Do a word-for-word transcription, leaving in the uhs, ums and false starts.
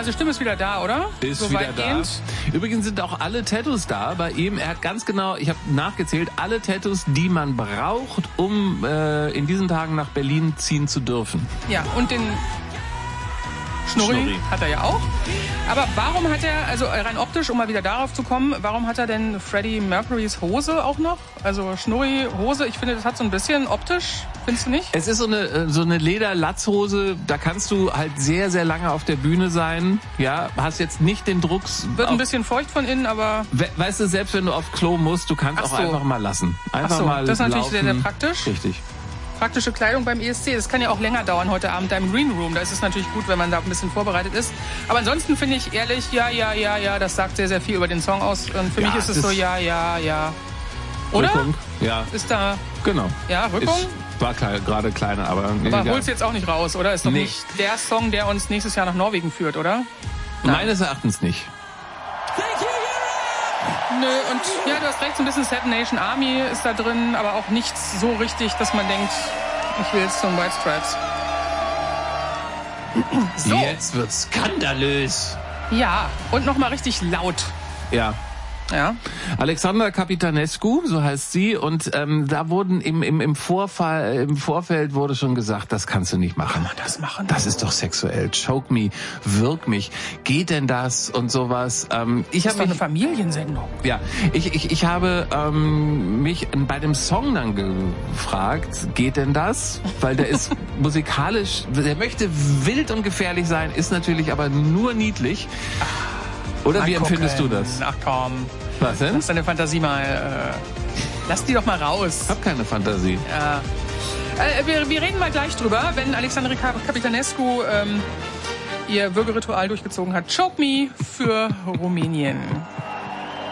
also Stimme ist wieder da, oder? Ist so wieder weitgehend. da. Übrigens sind auch alle Tattoos da bei ihm. Er hat ganz genau, ich habe nachgezählt, alle Tattoos, die man braucht, um äh, in diesen Tagen nach Berlin ziehen zu dürfen. Ja, und den Schnurri, Schnurri hat er ja auch. Aber warum hat er, also rein optisch, um mal wieder darauf zu kommen, warum hat er denn Freddie Mercurys Hose auch noch? Also Schnurri, Hose, ich finde, das hat so ein bisschen optisch, findest du nicht? Es ist so eine, so eine Leder-Latzhose, da kannst du halt sehr, sehr lange auf der Bühne sein. Ja, hast jetzt nicht den Druck. Wird ein bisschen feucht von innen, aber... We weißt du, selbst wenn du auf Klo musst, du kannst Ach auch so. einfach mal lassen. Einfach Ach so, mal das ist natürlich laufen. sehr, sehr praktisch. Richtig. Praktische Kleidung beim E S C, das kann ja auch länger dauern heute Abend da im Green Room. Da ist es natürlich gut, wenn man da ein bisschen vorbereitet ist. Aber ansonsten finde ich ehrlich, ja, ja, ja, ja, das sagt sehr, sehr viel über den Song aus. Und für Ja, mich ist es so, ja, ja, ja. Oder? Rückung, ja. Ist da... Genau. Ja, Rückung? Ist, war klein, gerade kleiner, aber... Aber egal. holst jetzt auch nicht raus, oder? Ist doch Nee. nicht der Song, der uns nächstes Jahr nach Norwegen führt, oder? Meines Erachtens nicht. Nö, und ja, du hast recht, so ein bisschen Seven Nation Army ist da drin, aber auch nichts so richtig, dass man denkt, ich will jetzt zum White Stripes. So. Jetzt wird's skandalös. Ja, und nochmal richtig laut. Ja. Ja. Alexandra Capitanescu, so heißt sie, und ähm, da wurden im, im, im, Vorfall, im Vorfeld wurde schon gesagt, das kannst du nicht machen. Kann man das machen? Das ist doch sexuell. Choke me, wirk mich. Geht denn das und sowas? Ähm, ich Das ist habe doch eine Familiensendung. Ja, ich, ich, ich habe ähm, mich bei dem Song dann gefragt, geht denn das? Weil der ist musikalisch, der möchte wild und gefährlich sein, ist natürlich aber nur niedlich. Oder wie empfindest du das? Ach komm. Was denn? Lass deine Fantasie mal... Äh, lass die doch mal raus. Ich hab keine Fantasie. Ja. Äh, wir, wir reden mal gleich drüber, wenn Alexandra Capitanescu ähm, ihr Würgeritual durchgezogen hat. Choke me für Rumänien.